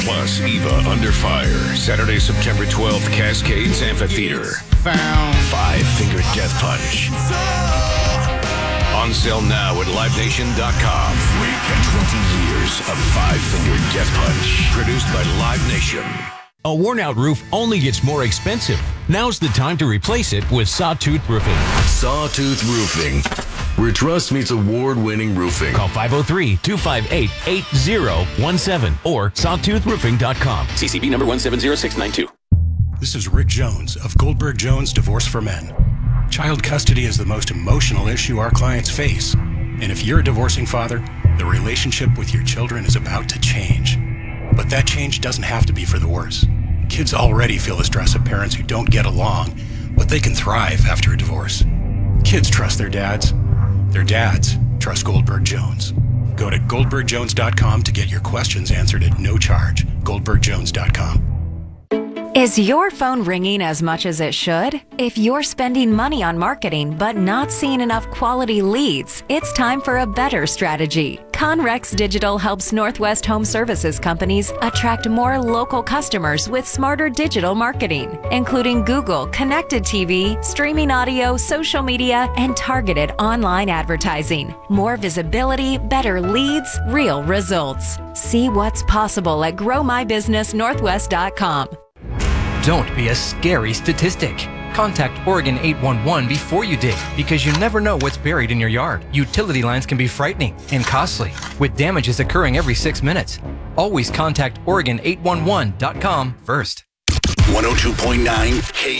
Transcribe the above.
Plus Eva Under Fire, Saturday, September 12th, Cascades Amphitheater. Five Finger Death Punch. On sale now at LiveNation.com. 20 years of Five Finger Death Punch. Produced by Live Nation. A worn-out roof only gets more expensive. Now's the time to replace it with Sawtooth Roofing. Sawtooth Roofing, where trust meets award-winning roofing. Call 503-258-8017 or sawtoothroofing.com. CCB number 170692. This is Rick Jones of Goldberg Jones Divorce for Men. Child custody is the most emotional issue our clients face. And if you're a divorcing father, the relationship with your children is about to change. But that change doesn't have to be for the worse. Kids already feel the stress of parents who don't get along, but they can thrive after a divorce. Kids trust their dads. Their dads trust Goldberg Jones. Go to goldbergjones.com to get your questions answered at no charge. goldbergjones.com. Is your phone ringing as much as it should? If you're spending money on marketing but not seeing enough quality leads, it's time for a better strategy. Conrex Digital helps Northwest Home Services companies attract more local customers with smarter digital marketing, including Google, connected TV, streaming audio, social media, and targeted online advertising. More visibility, better leads, real results. See what's possible at growmybusinessnorthwest.com. Don't be a scary statistic. Contact Oregon 811 before you dig, because you never know what's buried in your yard. Utility lines can be frightening and costly, with damages occurring every 6 minutes. Always contact Oregon811.com first. 102.9 KM.